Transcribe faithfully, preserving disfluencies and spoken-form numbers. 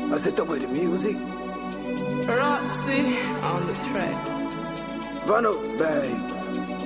I set up with the music. Roxy on the track. Run up, babe.